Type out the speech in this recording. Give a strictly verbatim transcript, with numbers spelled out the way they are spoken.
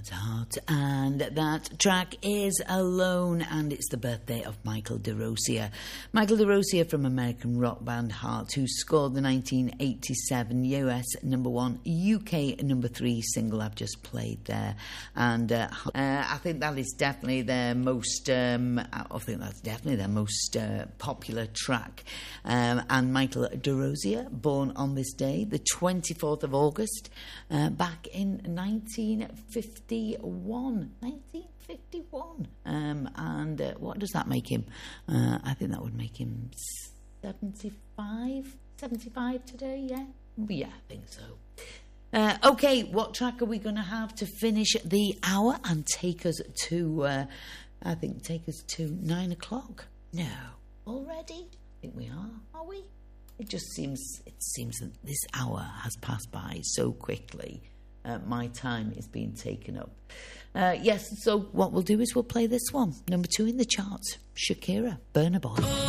Bernard's Heart, and that track is Alone, and it's the birthday of Michael DeRosia. Michael DeRosia from American rock band Heart, who scored the nineteen eighty-seven U S number one, U K number three single I've just played there, and uh, uh, I think that is definitely their most, um, I think that's definitely their most uh, popular track. Um, and Michael DeRosia, born on this day, the twenty-fourth of August, uh, back in nineteen fifty-one. nineteen fifty-one. Um, and uh, what does that make him? Uh, I think that would make him seventy-five? seventy-five today, yeah? Yeah, I think so. Uh, okay, what track are we going to have to finish the hour and take us to, uh, I think, take us to nine o'clock? No. Already? I think we are, are we? It just seems, it seems that this hour has passed by so quickly. Uh, my time is being taken up. Uh, yes, so what we'll do is we'll play this one. Number two in the charts, Shakira, Burna Boy.